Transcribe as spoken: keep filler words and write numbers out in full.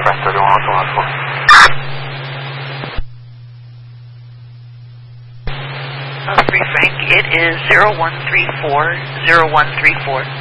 West thirty-one, what's the last one? Oh, three Frank, it is zero one three four, zero one three four.